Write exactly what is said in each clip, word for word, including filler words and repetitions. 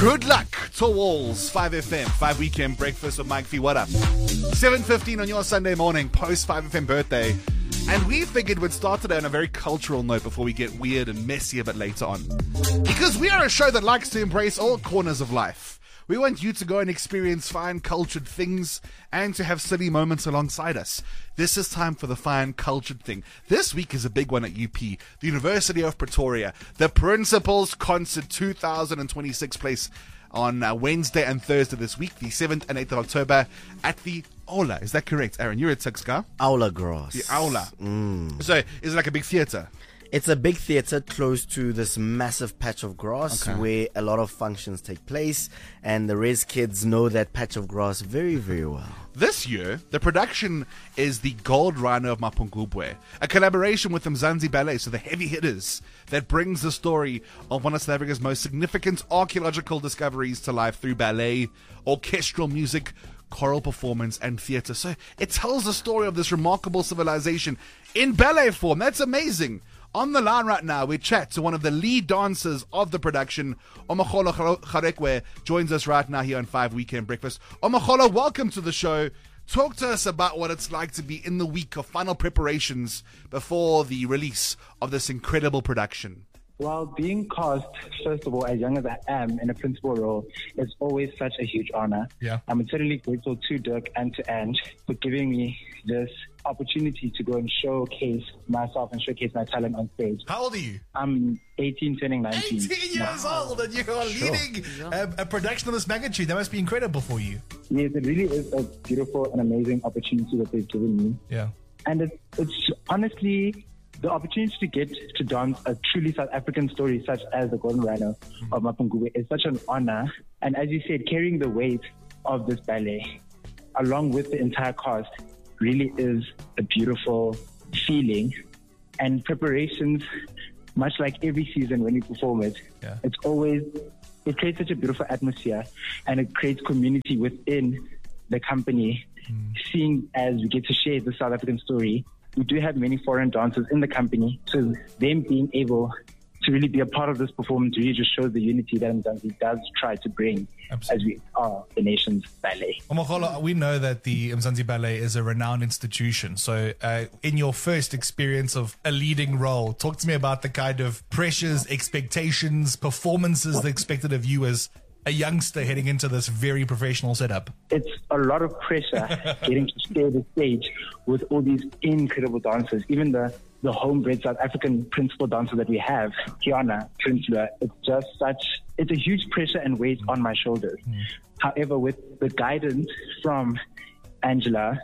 Good luck to Walls, five F M, five Weekend Breakfast with Mike V. What up? seven fifteen on your Sunday morning, post five F M birthday. And we figured we'd start today on a very cultural note before we get weird and messy a bit later on. Because we are a show that likes to embrace all corners of life. We want you to go and experience fine cultured things and to have silly moments alongside us. This is time for the fine cultured thing. This week is a big one at U P, the University of Pretoria. The Principals Concert two thousand twenty-six place on uh, Wednesday and Thursday this week, the seventh and eighth of October at the Aula. Is that correct, Aaron? You're at Tuxka? Aula Gross. The Aula. Mm. So is it like a big theatre? It's a big theatre close to this massive patch of grass Okay. where a lot of functions take place, and the Res kids know that patch of grass very, very well. This year, the production is the Gold Rhino of Mapungubwe, a collaboration with the Mzansi Ballet, so the heavy hitters, that brings the story of one of South Africa's most significant archaeological discoveries to life through ballet, orchestral music, choral performance, and theatre. So it tells the story of this remarkable civilization in ballet form. That's amazing. On the line right now, we chat to one of the lead dancers of the production. Omokgolo Kgarekwe joins us right now here on five Weekend Breakfast. Omokgolo, welcome to the show. Talk to us about what it's like to be in the week of final preparations before the release of this incredible production. Well, being cast, first of all, as young as I am in a principal role, is always such a huge honor. Yeah. I'm eternally grateful to Dirk and to Ange for giving me this opportunity to go and showcase myself and showcase my talent on stage. How old are you? I'm eighteen, turning nineteen. eighteen years old, and you are leading a, a production of this magnitude. That must be incredible for you. Yes, it really is a beautiful and amazing opportunity that they've given me. Yeah. And it's, it's honestly the opportunity to get to dance a truly South African story such as the Golden Rhino of Mapungubwe is such an honor. And as you said, carrying the weight of this ballet along with the entire cast really is a beautiful feeling. And preparations, much like every season when you perform it, yeah. it's always, it creates such a beautiful atmosphere and it creates community within the company. Mm. Seeing as we get to share the South African story, we do have many foreign dancers in the company, so them being able to really be a part of this performance really just shows the unity that Mzansi does try to bring. Absolutely. As we are the nation's ballet. Omokgolo, we know that the Mzansi Ballet is a renowned institution. So uh, in your first experience of a leading role, talk to me about the kind of pressures, expectations, performances that expected of you as a youngster heading into this very professional setup. It's a lot of pressure getting to share the stage with all these incredible dancers. Even the, the homebred South African principal dancer that we have, Kiana Prinsloo, it's just such, it's a huge pressure and weight on my shoulders. Mm. However, with the guidance from Angela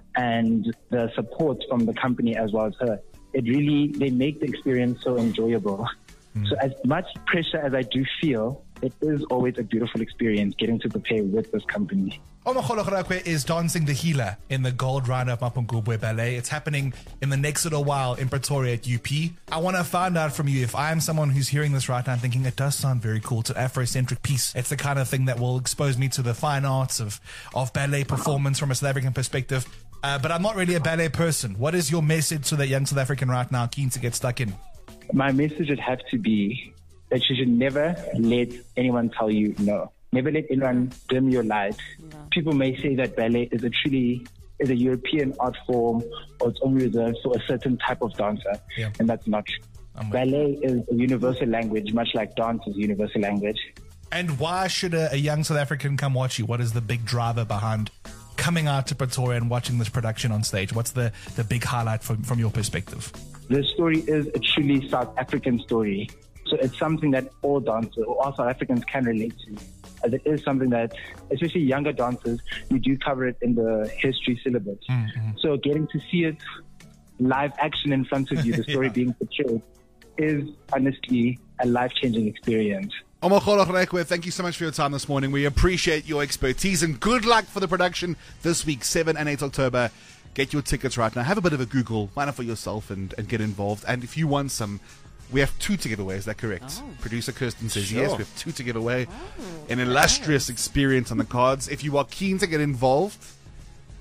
and the support from the company as well as her, it really, they make the experience so enjoyable. Mm. So as much pressure as I do feel, it is always a beautiful experience getting to prepare with this company. Omokgolo Kgarekwe is dancing the healer in the Gold Rhino of Mapungubwe Ballet. It's happening in the next little while in Pretoria at U P. I want to find out from you, if I am someone who's hearing this right now and thinking it does sound very cool, it's an Afrocentric piece. It's the kind of thing that will expose me to the fine arts of, of ballet performance from a South African perspective. Uh, but I'm not really a ballet person. What is your message to that young South African right now keen to get stuck in? My message would have to be that you should never let anyone tell you no. Never let anyone dim your light. Yeah. People may say that ballet is a truly is a European art form, or it's only reserved for a certain type of dancer, yeah. and that's not true. I'm ballet is a universal language, much like dance is a universal language. And why should a, a young South African come watch you? What is the big driver behind coming out to Pretoria and watching this production on stage? What's the, the big highlight from, from your perspective? The story is a truly South African story. So it's something that all dancers, or all South Africans can relate to. As it is something that, especially younger dancers, we do cover it in the history syllabus. Mm-hmm. So getting to see it live action in front of you, the story yeah. being portrayed, is honestly a life-changing experience. Omokgolo Kgarekwe, thank you so much for your time this morning. We appreciate your expertise and good luck for the production this week, seventh and eighth October. Get your tickets right now. Have a bit of a Google, find out for yourself and, and get involved. And if you want some, we have two to give away. Is that correct? Oh. Producer Kirsten says sure. yes. We have two to give away. Oh, An illustrious nice. experience on the cards. If you are keen to get involved,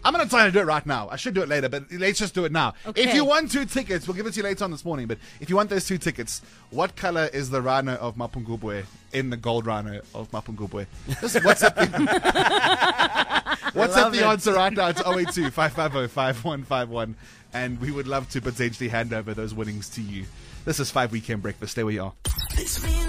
I'm going to try to do it right now. I should do it later, but let's just do it now. Okay. If you want two tickets, we'll give it to you later on this morning, but if you want those two tickets, what color is the rhino of Mapungubwe in the gold rhino of Mapungubwe? Just WhatsApp the, WhatsApp the answer right now. It's oh eight two, five five zero, five one five one, and we would love to potentially hand over those winnings to you. This is five Weekend Breakfast. Stay where you are.